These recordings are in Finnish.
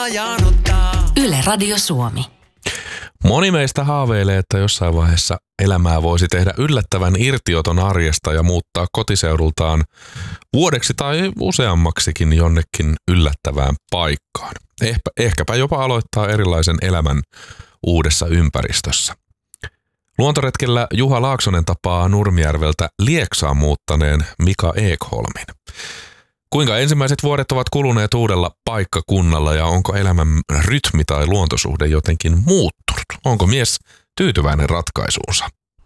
ajanuttaa. Yle Radio Suomi. Moni meistä haaveilee, että jossain vaiheessa elämää voisi tehdä yllättävän irtioton arjesta ja muuttaa kotiseudultaan vuodeksi tai useammaksikin jonnekin yllättävään paikkaan. Ehkäpä jopa aloittaa erilaisen elämän uudessa ympäristössä. Luontoretkellä Juha Laaksonen tapaa Nurmijärveltä Lieksaan muuttaneen Mika Ekholmin. Kuinka ensimmäiset vuodet ovat kuluneet uudella paikkakunnalla ja onko elämän rytmi tai luontosuhde jotenkin muuttunut? Onko mies tyytyväinen ratkaisuunsa?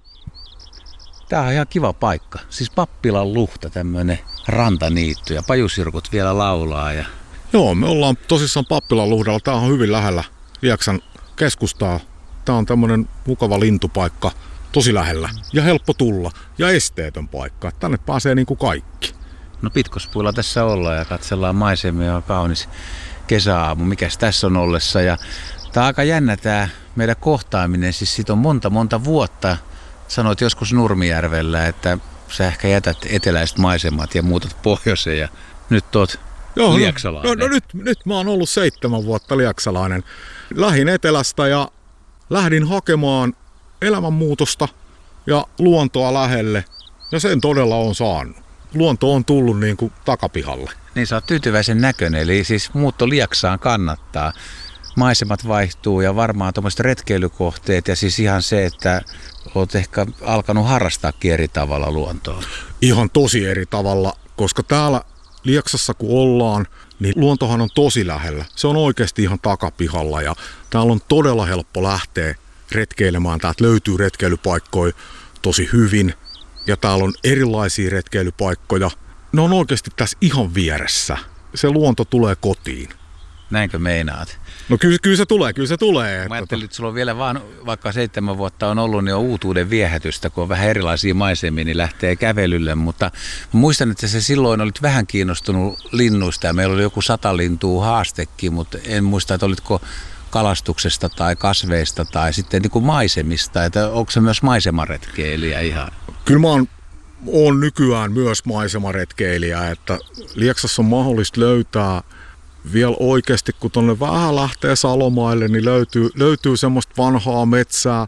Tää on ihan kiva paikka. Siis Pappilan Luhta, tämmönen rantaniitty ja pajusirkut vielä laulaa. Joo, me ollaan tosissaan Pappilan Luhdalla. Tää on hyvin lähellä Lieksan keskustaa. Tää on tämmönen mukava lintupaikka, tosi lähellä ja helppo tulla ja esteetön paikka. Tänne pääsee niin kuin kaikki. No Pitkospuilla tässä ollaan ja katsellaan maisemia, on kaunis kesäaamu, mikäs tässä on ollessa. Ja tää on aika jännä tää meidän kohtaaminen, siis siitä on monta vuotta. Sanoit joskus Nurmijärvellä, että sä ehkä jätät eteläiset maisemat ja muutat pohjoiseen ja nyt oot lieksalainen. No nyt mä oon ollut 7 vuotta lieksalainen. Lähdin etelästä ja lähdin hakemaan elämänmuutosta ja luontoa lähelle ja sen todella on saanut. Luonto on tullut niin kuin takapihalle. Niin sä oot tyytyväisen näköinen, eli siis muutto Lieksaan kannattaa. Maisemat vaihtuu ja varmaan tuommoiset retkeilykohteet ja siis ihan se, että oot ehkä alkanut harrastaakin eri tavalla luontoa. Ihan tosi eri tavalla, koska täällä Lieksassa kun ollaan, niin luontohan on tosi lähellä. Se on oikeasti ihan takapihalla ja täällä on todella helppo lähteä retkeilemään. Täältä löytyy retkeilypaikkoja tosi hyvin. Ja täällä on erilaisia retkeilypaikkoja. Ne on oikeasti tässä ihan vieressä. Se luonto tulee kotiin. Näinkö meinaat? No kyllä se tulee. Mä ajattelin, että sulla on vielä vaan, vaikka 7 vuotta on ollut, niin on uutuuden viehätystä, kun on vähän erilaisia maisemia, niin lähtee kävelylle. Mutta muistan, että se silloin olit vähän kiinnostunut linnuista ja meillä oli joku 100 lintua haastekin, mutta en muista, että olitko kalastuksesta tai kasveista tai sitten niin kuin maisemista, että onko se myös maisemaretkeilijä ihan? Kyllä mä oon nykyään myös maisemaretkeilijä, että Lieksassa on mahdollista löytää vielä oikeasti, kun tonne vähän lähtee Salomaille, niin löytyy semmoista vanhaa metsää,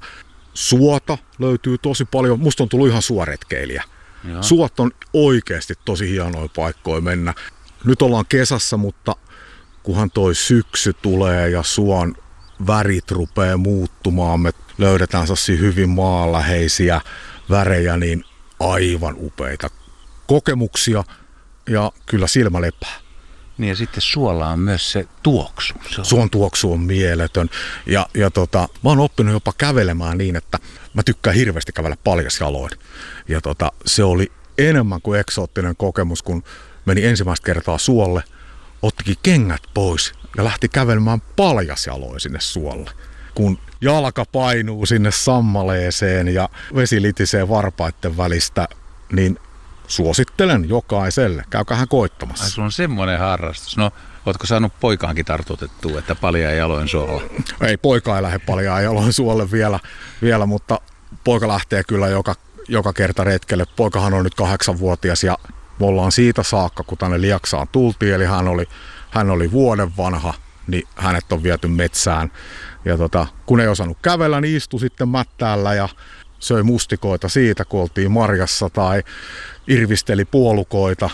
suota löytyy tosi paljon. Musta on tullut ihan suoretkeilijä. Joo. Suot on oikeasti tosi hienoja paikkoja mennä. Nyt ollaan kesässä, mutta kunhan toi syksy tulee ja suon värit rupeaa muuttumaan, me löydetään sellaisia hyvin maanläheisiä värejä, niin aivan upeita kokemuksia ja kyllä silmä lepää. Niin ja sitten suolla on myös se tuoksu. Suon tuoksu on mieletön ja mä oon oppinut jopa kävelemään niin, että mä tykkään hirveästi kävellä paljasjaloin. Ja se oli enemmän kuin eksoottinen kokemus, kun meni ensimmäistä kertaa suolle, ottikin kengät pois ja lähti kävelemään paljasjaloin sinne suolle. Kun jalka painuu sinne sammaleeseen ja vesi litisee varpaiden välistä, niin suosittelen jokaiselle. Käykäähän koittamassa. Ai sulla on semmoinen harrastus. No, ootko saanut poikaankin tartutettua, että paljaan jaloin suolla? Ei, poika ei lähde paljaan jaloin suolle vielä, mutta poika lähtee kyllä joka kerta retkelle. Poikahan on nyt 8-vuotias ja me ollaan siitä saakka, kun tänne Lieksaan tultiin, eli hän oli vuoden vanha, niin hänet on viety metsään. Ja kun ei osannut kävellä, niin istui sitten mättäällä ja söi mustikoita siitä, kun oltiin marjassa tai irvisteli puolukoita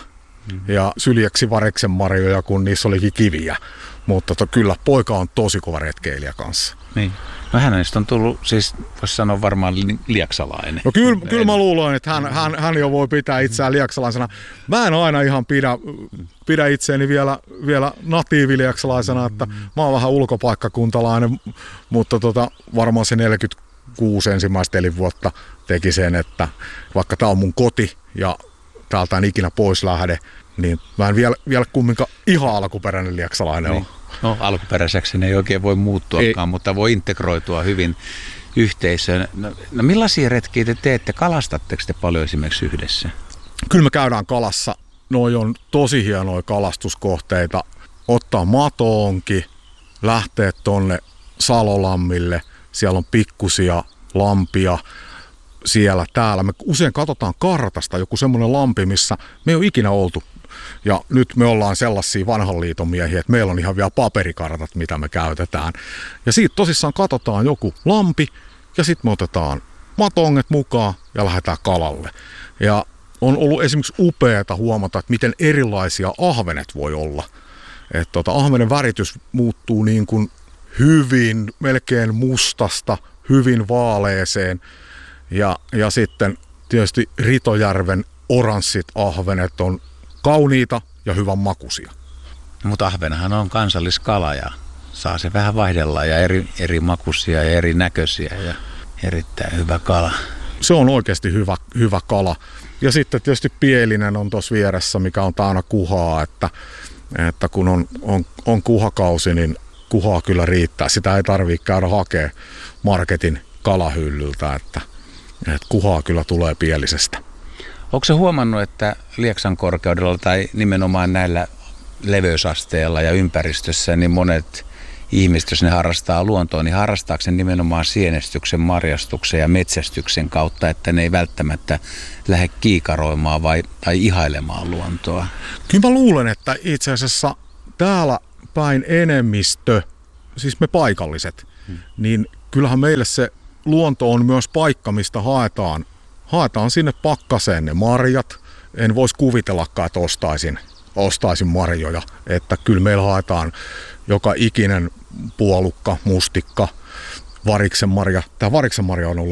ja syljeksi vareksen marjoja, kun niissä olikin kiviä. Mutta kyllä poika on tosi kova retkeilijä kanssa. Niin. No hänestä on tullut, siis voisi sanoa varmaan lieksalainen. No kyllä mä luulen, että hän jo voi pitää itseään lieksalaisena. Mä en aina ihan pidä itseäni vielä natiivilieksalaisena, että mä oon vähän ulkopaikkakuntalainen, mutta varmaan se 46 ensimmäistä elinvuotta teki sen, että vaikka tää on mun koti ja täältä en ikinä pois lähde, niin mä en vielä kumminkaan ihan alkuperäinen lieksalainen ole. No alkuperäiseksi ne ei oikein voi muuttuakaan, mutta voi integroitua hyvin yhteisöön. No millaisia retkiä te teette? Kalastatteko te paljon esimerkiksi yhdessä? Kyllä me käydään kalassa. Noi on tosi hienoja kalastuskohteita. Ottaa matoonki, lähteä tonne Salolammille. Siellä on pikkusia lampia siellä täällä. Me usein katsotaan kartasta joku semmoinen lampi, missä me ei ole ikinä oltu. Ja nyt me ollaan sellaisia vanhan liiton miehiä, että meillä on ihan vielä paperikartat, mitä me käytetään. Ja siitä tosissaan katsotaan joku lampi ja sitten me otetaan matonget mukaan ja lähdetään kalalle. Ja on ollut esimerkiksi upeata huomata, että miten erilaisia ahvenet voi olla. Että ahvenen väritys muuttuu niin kuin hyvin, melkein mustasta, hyvin vaaleeseen. Ja sitten tietysti Ritojärven oranssit ahvenet on kauniita ja hyvän makuisia. Mutta ahvenhan on kansalliskala ja saa se vähän vaihdella ja eri makuisia ja eri näköisiä ja erittäin hyvä kala. Se on oikeasti hyvä kala. Ja sitten tietysti pielinen on tuossa vieressä, mikä on aina kuhaa, että kun on kuhakausi, niin kuhaa kyllä riittää. Sitä ei tarvitse käydä hakemaan marketin kalahyllyltä, että kuhaa kyllä tulee pielisestä. Onko se huomannut, että Lieksan korkeudella tai nimenomaan näillä leveysasteilla ja ympäristössä, niin monet ihmiset, jos ne harrastaa luontoa, niin harrastaako se nimenomaan sienestyksen, marjastuksen ja metsästyksen kautta, että ne ei välttämättä lähde kiikaroimaan tai ihailemaan luontoa? Kyllä mä luulen, että itse asiassa täällä päin enemmistö, siis me paikalliset, niin kyllähän meille se luonto on myös paikka, mistä haetaan sinne pakkaseen ne marjat. En voisi kuvitellakaan, että ostaisin marjoja. Että kyllä meillä haetaan joka ikinen puolukka, mustikka, variksenmarja. Tämä variksenmarja on ollut